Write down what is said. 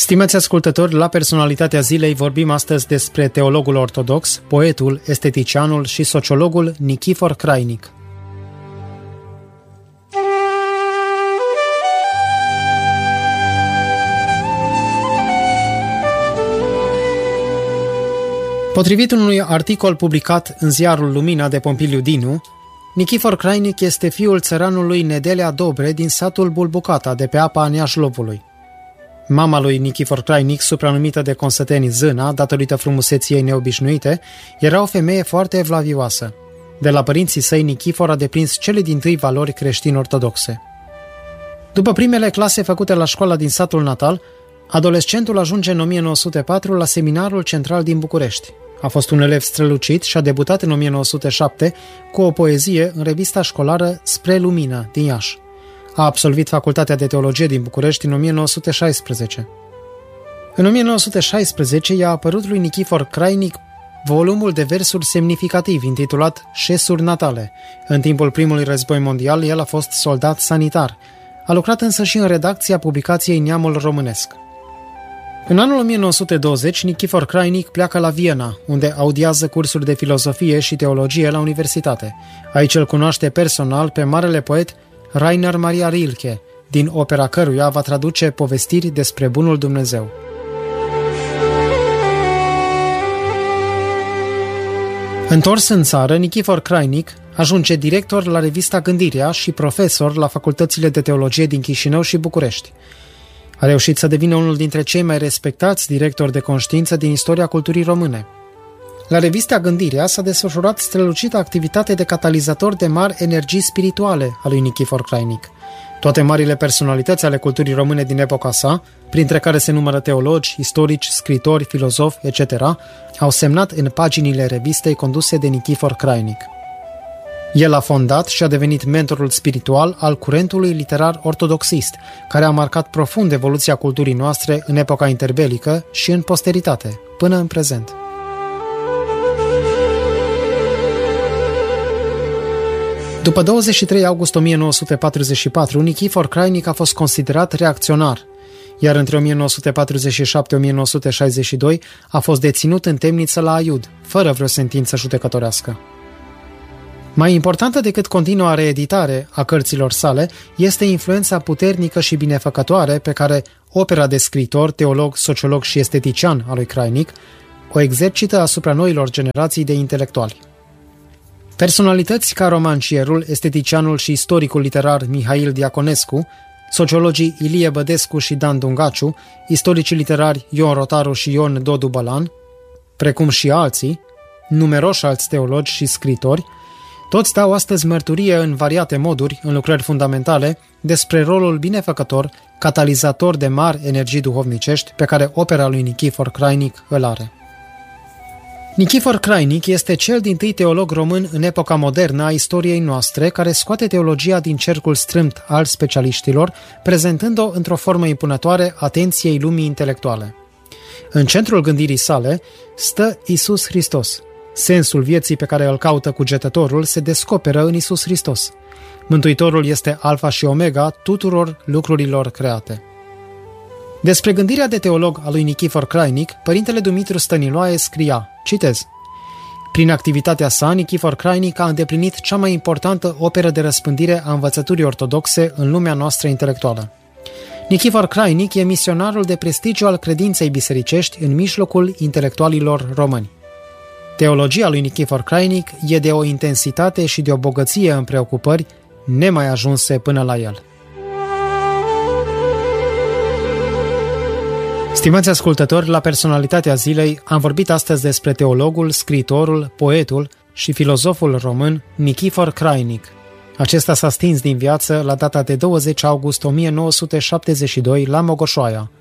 Stimați ascultători, la Personalitatea Zilei vorbim astăzi despre teologul ortodox, poetul, esteticianul și sociologul Nichifor Crainic. Potrivit unui articol publicat în ziarul Lumina de Pompiliu Dinu, Nichifor Crainic este fiul țăranului Nedelea Dobre din satul Bulbucata, de pe apa Neajlovului. Mama lui Nichifor Crainic, supranumită de consătenii Zâna, datorită frumuseții ei neobișnuite, era o femeie foarte evlavioasă. De la părinții săi, Nichifor a deprins cele dintâi valori creștin-ortodoxe. După primele clase făcute la școala din satul natal, adolescentul ajunge în 1904 la Seminarul Central din București. A fost un elev strălucit și a debutat în 1907 cu o poezie în revista școlară Spre Lumină din Iași. A absolvit Facultatea de Teologie din București în 1916. În 1916 i-a apărut lui Nichifor Crainic volumul de versuri semnificativ intitulat Șesuri natale. În timpul primului război mondial, el a fost soldat sanitar. A lucrat însă și în redacția publicației Neamul Românesc. În anul 1920, Nichifor Crainic pleacă la Viena, unde audiază cursuri de filozofie și teologie la universitate. Aici îl cunoaște personal pe marele poet Rainer Maria Rilke, din opera căruia va traduce povestiri despre bunul Dumnezeu. Întors în țară, Nichifor Crainic ajunge director la revista Gândirea și profesor la facultățile de teologie din Chișinău și București. A reușit să devină unul dintre cei mai respectați directori de conștiință din istoria culturii române. La revista Gândirea s-a desfășurat strălucită activitate de catalizator de mari energii spirituale a lui Nichifor Crainic. Toate marile personalități ale culturii române din epoca sa, printre care se numără teologi, istorici, scritori, filozofi, etc., au semnat în paginile revistei conduse de Nichifor Crainic. El a fondat și a devenit mentorul spiritual al curentului literar ortodoxist, care a marcat profund evoluția culturii noastre în epoca interbelică și în posteritate, până în prezent. După 23 august 1944, Nichifor Crainic a fost considerat reacționar, iar între 1947-1962 a fost deținut în temniță la Aiud, fără vreo sentință judecătorească. Mai importantă decât continua reeditare a cărților sale este influența puternică și binefăcătoare pe care opera de scriitor, teolog, sociolog și estetician a lui Crainic o exercită asupra noilor generații de intelectuali. Personalități ca romancierul, esteticianul și istoricul literar Mihail Diaconescu, sociologii Ilie Bădescu și Dan Dungaciu, istoricii literari Ion Rotaru și Ion Dodu Bălan, precum și alții, numeroși alți teologi și scriitori, toți dau astăzi mărturie în variate moduri, în lucrări fundamentale, despre rolul binefăcător, catalizator de mari energii duhovnicești pe care opera lui Nichifor Crainic îl are. Nichifor Crainic este cel dintâi teolog român în epoca modernă a istoriei noastre, care scoate teologia din cercul strâmt al specialiștilor, prezentând-o într-o formă impunătoare atenției lumii intelectuale. În centrul gândirii sale stă Iisus Hristos. Sensul vieții pe care îl caută cugetătorul se descoperă în Iisus Hristos. Mântuitorul este alfa și omega tuturor lucrurilor create. Despre gândirea de teolog a lui Nichifor Crainic, părintele Dumitru Stăniloae scria, citez: prin activitatea sa, Nichifor Crainic a îndeplinit cea mai importantă operă de răspândire a învățăturii ortodoxe în lumea noastră intelectuală. Nichifor Crainic e misionarul de prestigiu al credinței bisericești în mijlocul intelectualilor români. Teologia lui Nichifor Crainic e de o intensitate și de o bogăție în preocupări nemai ajunse până la el. Stimați ascultători, la Personalitatea Zilei am vorbit astăzi despre teologul, scriitorul, poetul și filozoful român Nichifor Crainic. Acesta s-a stins din viață la data de 20 august 1972 la Mogoșoaia,